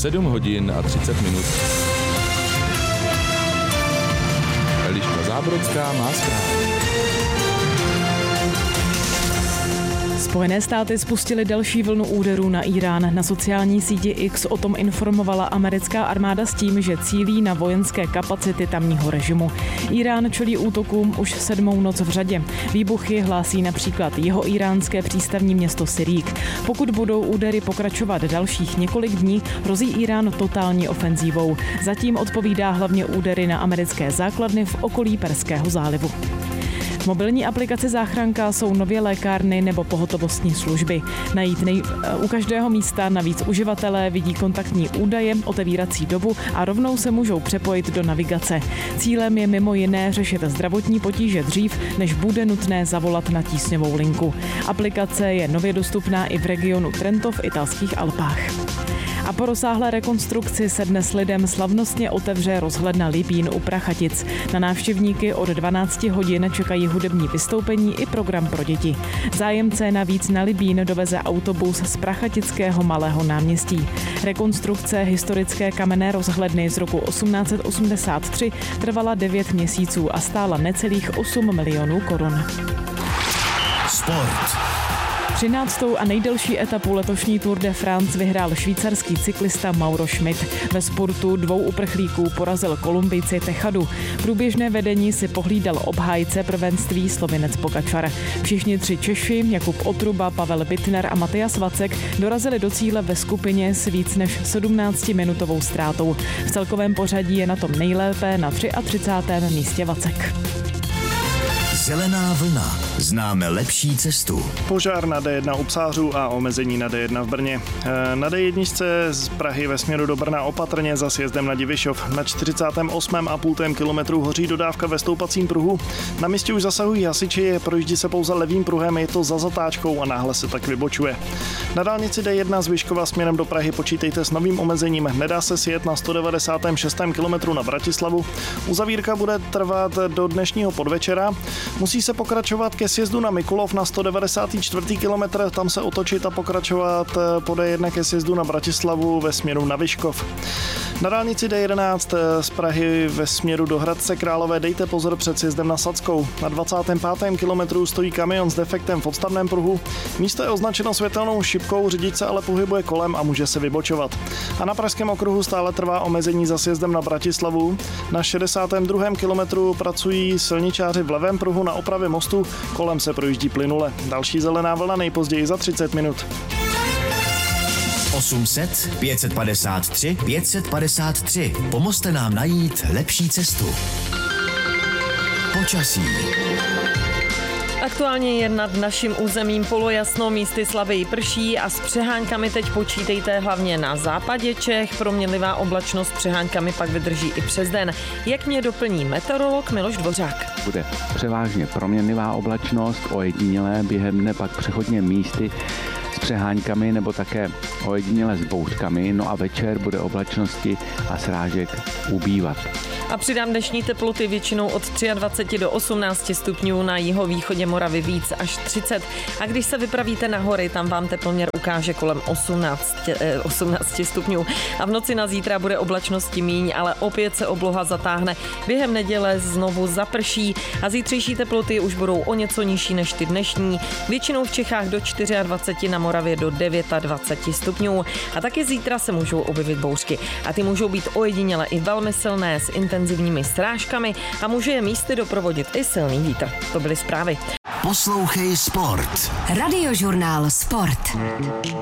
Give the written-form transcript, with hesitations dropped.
7 hodin a 30 minut. Eliška Zábrodská má zprávy. Spojené státy spustily další vlnu úderů na Irán. Na sociální síti X o tom informovala americká armáda s tím, že cílí na vojenské kapacity tamního režimu. Irán čelí útokům už 7. noc v řadě. Výbuchy hlásí například jihoíránské přístavní město Sirík. Pokud budou údery pokračovat dalších několik dní, hrozí Irán totální ofenzívou. Zatím odpovídá hlavně údery na americké základny v okolí Perského zálivu. V mobilní aplikaci Záchranka jsou nově lékárny nebo pohotovostní služby. Najít u každého místa navíc uživatelé vidí kontaktní údaje, otevírací dobu a rovnou se můžou přepojit do navigace. Cílem je mimo jiné řešit zdravotní potíže dřív, než bude nutné zavolat na tísňovou linku. Aplikace je nově dostupná i v regionu Trento v italských Alpách. A po rozsáhlé rekonstrukci se dnes lidem slavnostně otevře rozhledna Libín u Prachatic. Na návštěvníky od 12 hodin čekají hudební vystoupení i program pro děti. Zájemce navíc na Libín doveze autobus z Prachatického Malého náměstí. Rekonstrukce historické kamenné rozhledny z roku 1883 trvala 9 měsíců a stála necelých 8 milionů korun. Sport. 13. a nejdelší etapu letošní Tour de France vyhrál švýcarský cyklista Mauro Schmid. Ve spurtu 2 uprchlíků porazil Kolumbijci Techadu. Průběžné vedení si pohlídal obhájce prvenství Slovinec Pogačar. Všichni 3 Češi, Jakub Otruba, Pavel Bittner a Matyas Vacek, dorazili do cíle ve skupině s víc než 17minutovou ztrátou. V celkovém pořadí je na tom nejlépe na 33. místě Vacek. Zelená vlna. Známe lepší cestu. Požár na D1 u Psářů a omezení na D1 v Brně. Na D1 z Prahy ve směru do Brna opatrně za sjezdem na Divišov. Na 48,5 kilometru hoří dodávka ve stoupacím pruhu. Na místě už zasahují hasiči, projíždí se pouze levým pruhem, je to za zatáčkou a náhle se tak vybočuje. Na dálnici D1 z Vyškova směrem do Prahy počítejte s novým omezením. Nedá se sjet na 196. kilometru na Bratislavu. Uzavírka bude trvat do dnešního podvečera. Musí se pokračovat ke sjezdu na Mikulov na 194. kilometr, tam se otočit a pokračovat po D1 ke sjezdu na Bratislavu ve směru na Vyškov. Na dálnici D11 z Prahy ve směru do Hradce Králové dejte pozor před sjezdem na Sadskou. Na 25. kilometru stojí kamion s defektem v odstavném pruhu. Místo je označeno světelnou šipkou, řidič se ale pohybuje kolem a může se vybočovat. A na Pražském okruhu stále trvá omezení za sjezdem na Bratislavu. Na 62. kilometru pracují silničáři v levém pruhu na opravě mostu, kolem se projíždí plynule. Další zelená vlna nejpozději za 30 minut. 800 553 553. Pomozte nám najít lepší cestu. Počasí. Aktuálně je nad naším územím polojasno, místy slaběji prší a s přeháňkami teď počítejte hlavně na západě Čech. Proměnlivá oblačnost s přeháňkami pak vydrží i přes den. Jak mě doplní meteorolog Miloš Dvořák. Bude převážně proměnlivá oblačnost, ojedinělé během dne pak přechodně místy s přeháňkami nebo také ojedinělé s bouřkami, no a večer bude oblačnosti a srážek ubývat. A přidám dnešní teploty většinou od 23 do 18 stupňů, na jihovýchodě Moravy víc až 30. A když se vypravíte na hory, tam vám teploměr ukáže kolem 18 stupňů. A v noci na zítra bude oblačnosti míň, ale opět se obloha zatáhne. Během neděle znovu zaprší a zítřejší teploty už budou o něco nižší než ty dnešní. Většinou v Čechách do 24, na Moravě do 29 stupňů. A taky zítra se můžou objevit bouřky. A ty můžou být ojediněle i velmi silné s intenzivními srážkami a může je místy doprovodit i silný vítr. To byly zprávy. Poslouchej Sport. Radiožurnál Sport.